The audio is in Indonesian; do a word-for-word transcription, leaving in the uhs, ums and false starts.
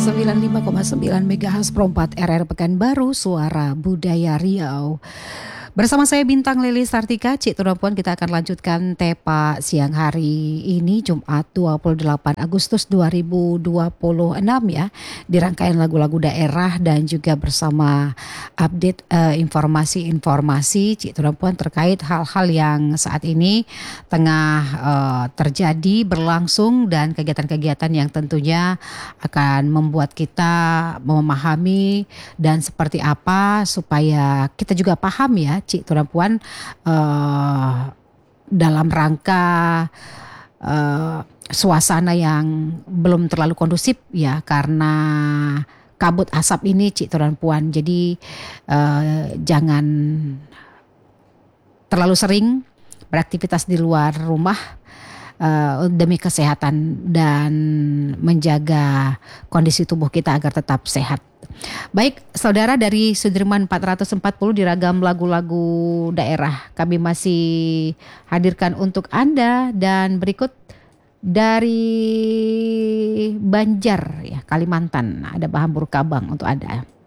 sembilan puluh lima koma sembilan MHz Pro empat R R Pekanbaru, Suara Budaya Riau. Bersama saya Bintang Lili Sartika, Cik Tuan Puan, kita akan lanjutkan Tepa siang hari ini Jumat dua puluh delapan Agustus dua ribu dua puluh enam ya. Di rangkaian lagu-lagu daerah dan juga bersama update uh, informasi-informasi Cik Tuan Puan terkait hal-hal yang saat ini tengah uh, terjadi, berlangsung, dan kegiatan-kegiatan yang tentunya akan membuat kita memahami dan seperti apa supaya kita juga paham ya Cik Tuan Puan, uh, dalam rangka uh, suasana yang belum terlalu kondusif ya karena kabut asap ini Cik Tuan Puan. Jadi uh, jangan terlalu sering beraktivitas di luar rumah uh, demi kesehatan dan menjaga kondisi tubuh kita agar tetap sehat. Baik, saudara, dari Sudirman empat ratus empat puluh di ragam lagu-lagu daerah kami masih hadirkan untuk Anda, dan berikut dari Banjar ya, Kalimantan, ada Bahambur Kabang untuk Anda.